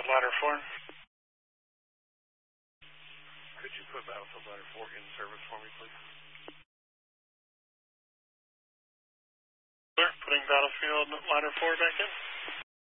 Ladder 4. Could you put Battlefield Ladder 4 in service for me, please? Sir, putting Battlefield Ladder 4 back in.